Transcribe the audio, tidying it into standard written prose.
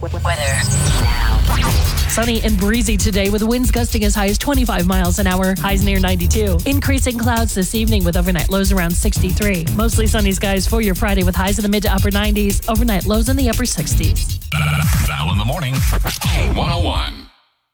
Weather now. Sunny and breezy today with winds gusting as high as 25 miles an hour, highs near 92. Increasing clouds this evening with overnight lows around 63. Mostly sunny skies for your Friday with highs in the mid to upper 90s, overnight lows in the upper 60s. Val in the morning. K101.